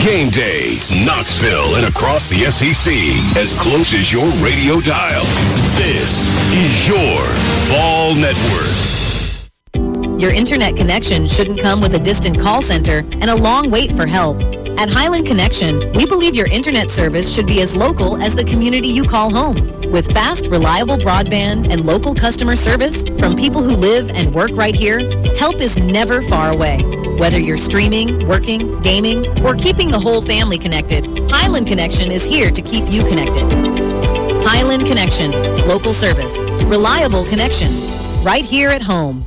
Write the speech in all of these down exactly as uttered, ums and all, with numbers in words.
Game day, Knoxville and across the S E C, as close as your radio dial. This is your Vol Network. Your internet connection shouldn't come with a distant call center and a long wait for help. At Highland Connection, we believe your internet service should be as local as the community you call home. With fast, reliable broadband and local customer service from people who live and work right here, help is never far away. Whether you're streaming, working, gaming, or keeping the whole family connected, Highland Connection is here to keep you connected. Highland Connection, local service, reliable connection, right here at home.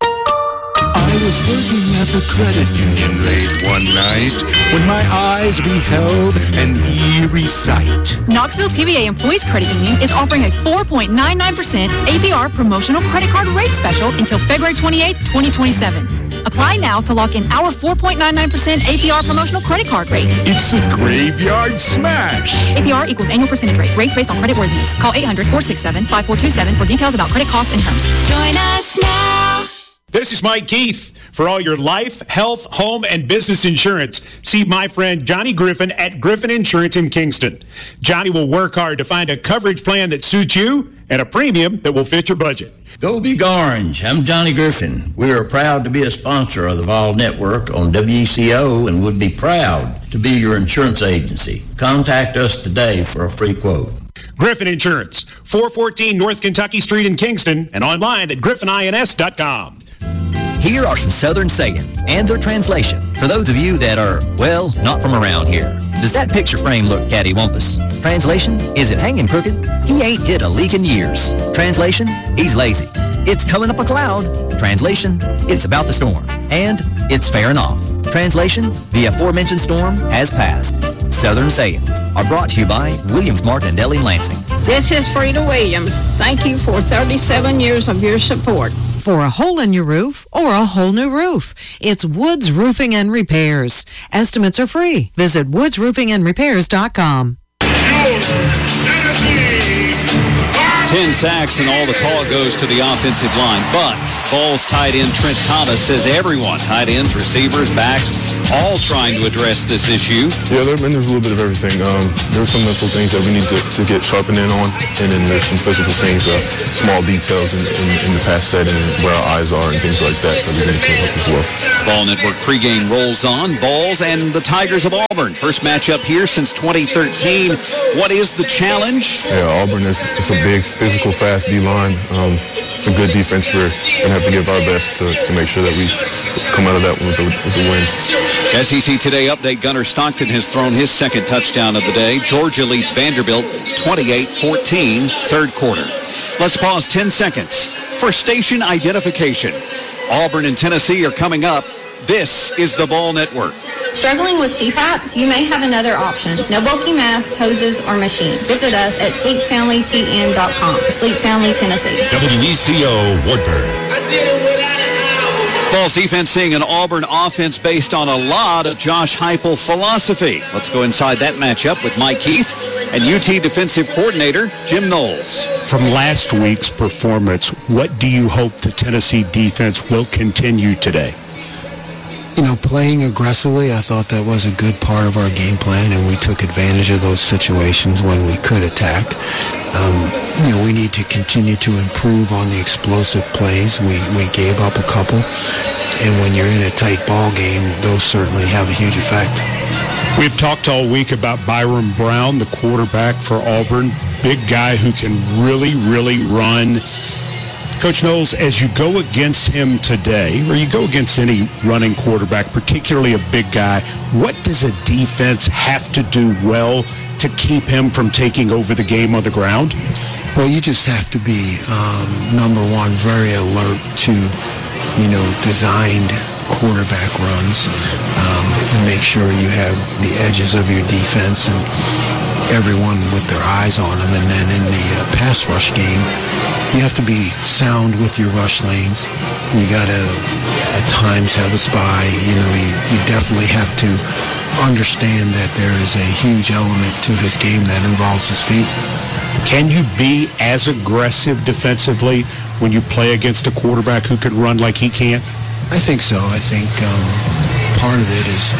I was working at the credit union late one night when my eyes beheld an eerie sight. Knoxville T V A Employees Credit Union is offering a four point nine nine percent A P R promotional credit card rate special until February twenty-eighth, twenty twenty-seven. Apply now to lock in our four point nine nine percent A P R promotional credit card rate. It's a graveyard smash. A P R equals annual percentage rate. Rates based on creditworthiness. Call eight hundred, four six seven, five four two seven for details about credit costs and terms. Join us now. This is Mike Keith. For all your life, health, home, and business insurance, see my friend Johnny Griffin at Griffin Insurance in Kingston. Johnny will work hard to find a coverage plan that suits you and a premium that will fit your budget. Go Big Orange. I'm Johnny Griffin. We are proud to be a sponsor of the Vol Network on W E C O and would be proud to be your insurance agency. Contact us today for a free quote. Griffin Insurance, four fourteen North Kentucky Street in Kingston, and online at griffin ins dot com. Here are some Southern sayings and their translation for those of you that are, well, not from around here. Does that picture frame look cattywampus? Translation, is it hanging crooked? He ain't hit a leak in years. Translation, he's lazy. It's coming up a cloud. Translation, it's about to storm. And it's fair enough. Translation, the aforementioned storm has passed. Southern sayings are brought to you by Williams Martindale in Lansing. This is Frida Williams. Thank you for thirty-seven years of your support. For a hole in your roof or a whole new roof, it's Woods Roofing and Repairs. Estimates are free. Visit woods roofing and repairs dot com. Ten sacks and all the talk goes to the offensive line. But Vols tight end Trent Thomas says everyone, tight ends, receivers, backs, all trying to address this issue. Yeah, there, and there's a little bit of everything. Um, there's some mental things that we need to, to get sharpened in on, and then there's some physical things, uh, small details in, in, in the pass setting, where our eyes are, and things like that that we need to clean up as well. Vol Network pregame rolls on. Vols and the Tigers of Auburn. First matchup here since twenty thirteen. What is the challenge? Yeah, Auburn is it's a big, physical, fast D-line. Um, it's a good defense. We're going to have to give our best to, to make sure that we come out of that with the, with the win. S E C Today update, Gunnar Stockton has thrown his second touchdown of the day. Georgia leads Vanderbilt twenty-eight fourteen, third quarter. Let's pause ten seconds for station identification. Auburn and Tennessee are coming up. This is the Vol Network. Struggling with C PAP? You may have another option. No bulky mask, hoses, or machines. Visit us at sleep soundly t n dot com. Sleep Soundly, Tennessee. W E C O, Woodburn. Vols defense seeing an Auburn offense based on a lot of Josh Heupel philosophy. Let's go inside that matchup with Mike Keith and U T defensive coordinator Jim Knowles. From last week's performance, what do you hope the Tennessee defense will continue today? You know, playing aggressively, I thought that was a good part of our game plan, and we took advantage of those situations when we could attack. Um, you know, we need to continue to improve on the explosive plays. We we gave up a couple, and when you're in a tight ball game, those certainly have a huge effect. We've talked all week about Byron Brown, the quarterback for Auburn. Big guy who can really, really run. Coach Knowles, as you go against him today, or you go against any running quarterback, particularly a big guy, what does a defense have to do well to keep him from taking over the game on the ground? Well, you just have to be, um, number one, very alert to, you know, designed quarterback runs, um, and make sure you have the edges of your defense and everyone with their eyes on them. And then in the uh, pass rush game, you have to be sound with your rush lanes. You got to, at times, have a spy. You know, you, you definitely have to understand that there is a huge element to his game that involves his feet. Can you be as aggressive defensively when you play against a quarterback who can run like he can? I think so. I think um, part of it is